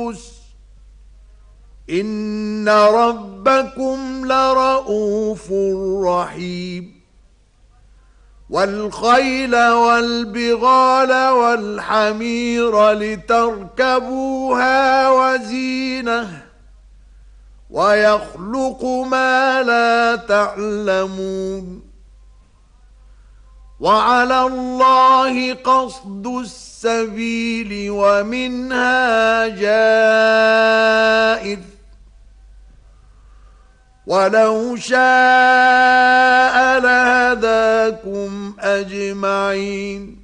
قدس إن ربكم لرؤوف رحيم والخيل والبغال والحمير لتركبوها وزينة ويخلق ما لا تعلمون وعلى الله قصد السبيل ومنها جائر ولو شاء لهداكم أجمعين